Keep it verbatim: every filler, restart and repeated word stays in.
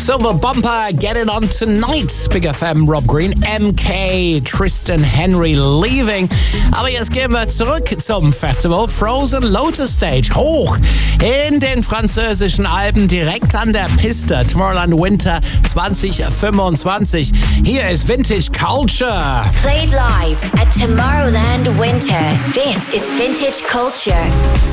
Silver Bumper, Get It On Tonight, Big F M, Rob Green, M K, Tristan Henry, Leaving. Aber jetzt gehen wir zurück zum Festival Frozen Lotus Stage. Hoch in den französischen Alpen, direkt an der Piste. Tomorrowland Winter zwanzig fünfundzwanzig. Hier ist Vintage Culture. Played live at Tomorrowland Winter. This is Vintage Culture.